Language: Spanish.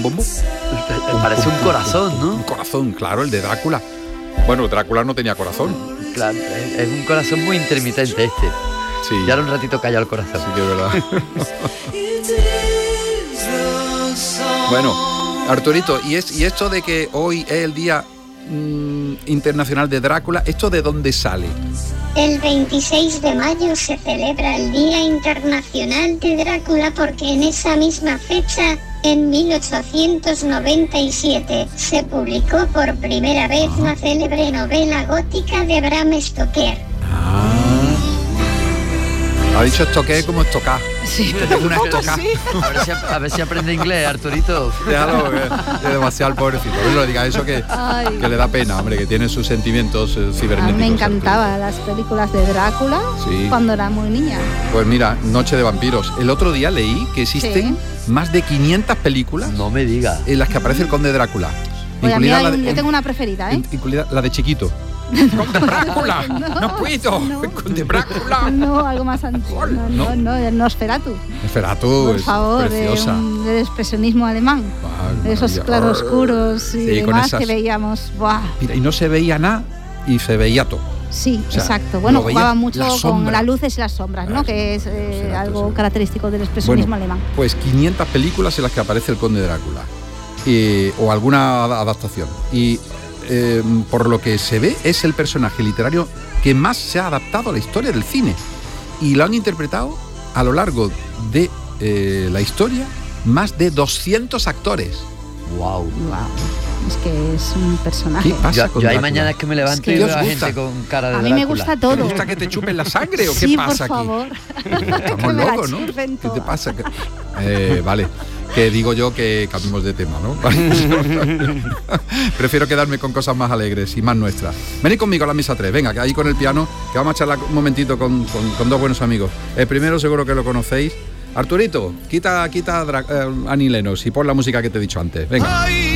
bombo. Parece un corazón, ¿no? Un corazón, claro, el de Drácula. Bueno, Drácula no tenía corazón. Claro, es un corazón muy intermitente este. Sí. Ya era un ratito callado el corazón. Sí, que es verdad. Bueno, Arturito, y esto de que hoy es el Día Internacional de Drácula, ¿esto de dónde sale? El 26 de mayo se celebra el Día Internacional de Drácula porque en esa misma fecha, en 1897, se publicó por primera vez la célebre novela gótica de Bram Stoker. Ha dicho estoqué como estocar. Sí, Te tengo una estoca. sí. A ver si aprende inglés, Arturito. Déjalo, que es demasiado el pobrecito. No lo diga eso que le da pena, hombre, que tiene sus sentimientos cibernéticos. A mí me encantaban las películas de Drácula cuando era muy niña. Pues mira, Noche de Vampiros. El otro día leí que existen más de 500 películas. No me digas. En las que aparece el Conde Drácula. Oye, a mí yo tengo una preferida, ¿eh? Incluida la de Chiquito. ¡Conde Drácula! ¡No puedo! ¡Conde Drácula! No, algo más antiguo. No, el Nosferatu. Nosferatu por es favor, preciosa. Del expresionismo alemán. De esos claroscuros y demás que veíamos. ¡Buah! Mira, y no se veía nada y se veía todo. Sí, o sea, exacto. Bueno, jugaba mucho con las las luces y las sombras, ¿no? Que es algo característico del expresionismo alemán. Pues 500 películas en las que aparece el Conde Drácula. O alguna adaptación. Y por lo que se ve, es el personaje literario que más se ha adaptado a la historia del cine. Y lo han interpretado a lo largo de la historia más de 200 actores. Wow. Es que es un personaje. ¿Qué pasa con yo hay Drácula? mañanas que me levanto y veo a gente con cara de A mí Drácula. me gusta todo. ¿Te gusta que te chupen la sangre o qué Sí, pasa por aquí? favor. Estamos locos, ¿no? ¿Qué te pasa? Vale, que digo yo que cambiemos de tema, ¿no? Prefiero quedarme con cosas más alegres y más nuestras. Venid conmigo a la mesa 3, venga, que ahí con el piano, que vamos a charlar un momentito con dos buenos amigos. El primero seguro que lo conocéis. Arturito, quita Annie Lennox y pon la música que te he dicho antes, venga.